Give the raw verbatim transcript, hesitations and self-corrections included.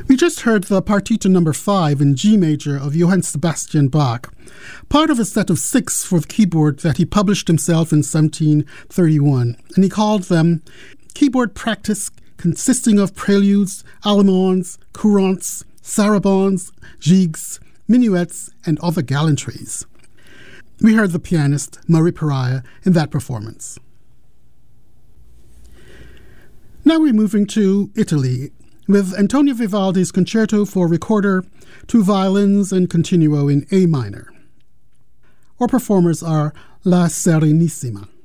We just heard the Partita number five in G major of Johann Sebastian Bach, part of a set of six for the keyboard that he published himself in seventeen thirty-one, and he called them Keyboard Practice consisting of preludes, allemands, courantes, sarabands, gigues, minuets, and other gallantries. We heard the pianist Murray Pariah in that performance. Now we're moving to Italy, with Antonio Vivaldi's Concerto for Recorder, two violins, and continuo in A minor. Our performers are La Serenissima.